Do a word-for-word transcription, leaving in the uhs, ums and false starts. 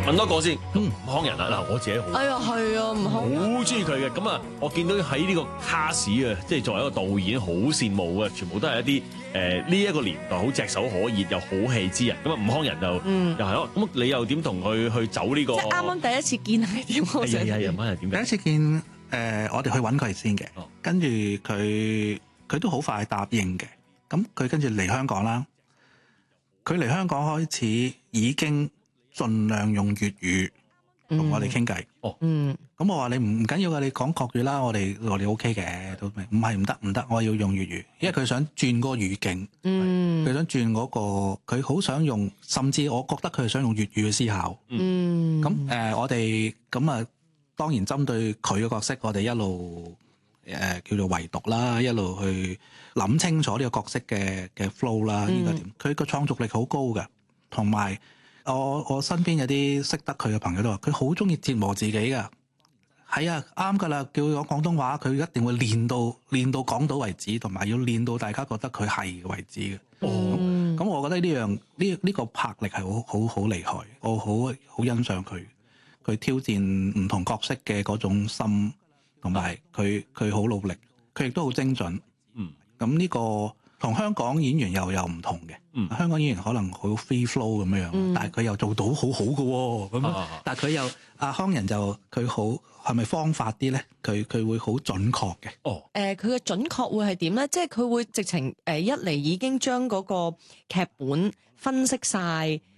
問多個先，嗯，吳慷仁啊，嗱，我自己好， 哎呀，係啊，吳慷仁好中意佢嘅。咁啊，我見到喺呢個卡士啊，即係作為一個導演，好羨慕啊，全部都係一啲誒呢一個年代好炙手可熱又好戲之人。咁啊，吳慷仁就嗯又係咯。咁你又點同佢去走呢個？ 即係啱啱第一次見係點？我想係係係，吳慷仁點第一次見誒、呃，我哋去揾佢先嘅， 哦跟住佢佢都好快答應嘅。咁佢跟住嚟香港啦，佢嚟香港開始已經盡量用粵語同我哋傾偈。 哦， 嗯咁我話你唔唔緊要㗎，你講國語啦，我哋我哋 O K 嘅，都明。唔係唔得唔得，我要用粵語，因為佢想轉嗰個語境， 嗯佢想轉嗰、個，佢好想用，甚至我覺得佢係想用粵語去思考。 嗯， 咁誒、呃，我哋咁啊，當然針對佢嘅角色，我哋一路誒、呃、叫做圍讀啦，一路去諗清楚呢個角色嘅嘅 flow 啦，應該點？佢個創造力好高嘅，同埋我我身邊有啲識得佢嘅朋友都話，佢好中意折磨自己㗎。係啊，啱㗎啦！叫佢講廣東話，佢一定會練到練到講到為止，同埋要練到大家覺得佢係為止嘅。 哦， 咁我覺得呢樣呢呢個魄力係好好好厲害，我好好欣賞佢。佢挑戰唔同角色嘅嗰種心，同埋佢佢好努力，佢亦都好精準。 嗯， 咁呢個同香港演員又有唔同嘅。 嗯， 香港演員可能好 free flow 咁樣樣， 嗯但係佢又做到好好嘅喎。咁、 啊啊但係佢又阿康仁就佢好係咪方法啲咧？佢佢會好準確嘅。 哦， 誒佢嘅準確會係點咧？即係佢會直情誒一嚟已經將嗰個劇本分析晒，